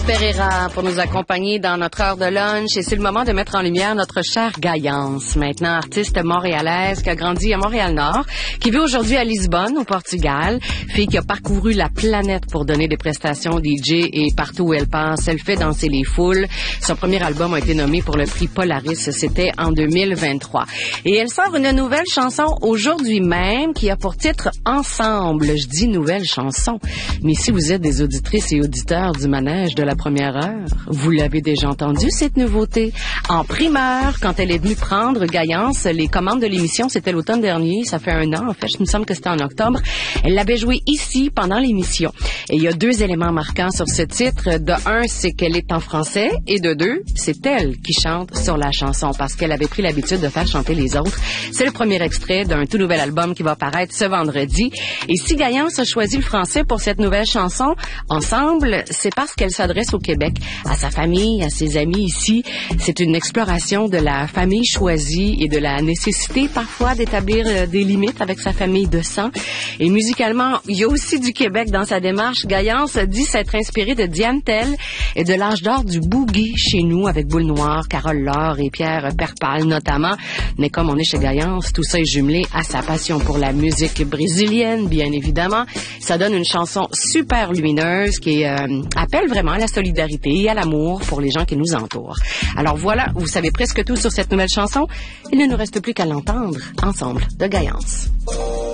Pereira pour nous accompagner dans notre heure de lunch et c'est le moment de mettre en lumière notre chère Gaïance, maintenant artiste montréalaise qui a grandi à Montréal-Nord, qui vit aujourd'hui à Lisbonne, au Portugal, fille qui a parcouru la planète pour donner des prestations DJ et partout où elle passe, elle fait danser les foules. Son premier album a été nommé pour le prix Polaris, c'était en 2023. Et elle sort une nouvelle chanson aujourd'hui même qui a pour titre Ensemble. Je dis nouvelle chanson, mais si vous êtes des auditrices et auditeurs du manège de la première heure, vous l'avez déjà entendu cette nouveauté en primeur quand elle est venue prendre Gaïance les commandes de l'émission, c'était l'automne dernier, ça fait 1 an en fait, je me semble que c'était en octobre. Elle l'avait joué ici pendant l'émission. Et il y a 2 éléments marquants sur ce titre. De 1, c'est qu'elle est en français et de 2, c'est elle qui chante sur la chanson parce qu'elle avait pris l'habitude de faire chanter les autres. C'est le premier extrait d'un tout nouvel album qui va paraître ce vendredi. Et si Gaïance a choisi le français pour cette nouvelle chanson, Ensemble, c'est parce qu'elle s'adresse au Québec, à sa famille, à ses amis ici. C'est une exploration de la famille choisie et de la nécessité parfois d'établir des limites avec sa famille de sang. Et musicalement, il y a aussi du Québec dans sa démarche. Gaïance dit s'être inspirée de Diane Tell et de l'âge d'or du boogie chez nous avec Boule Noire, Carole Laure et Pierre Perpal notamment. Mais comme on est chez Gaïance, tout ça est jumelé à sa passion pour la musique brésilienne, bien évidemment. Ça donne une chanson super lumineuse qui appelle vraiment à la solidarité et à l'amour pour les gens qui nous entourent. Alors voilà, vous savez presque tout sur cette nouvelle chanson. Il ne nous reste plus qu'à l'entendre ensemble de Gaïance.